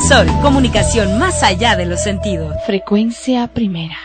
Sol, comunicación más allá de los sentidos. Frecuencia primera.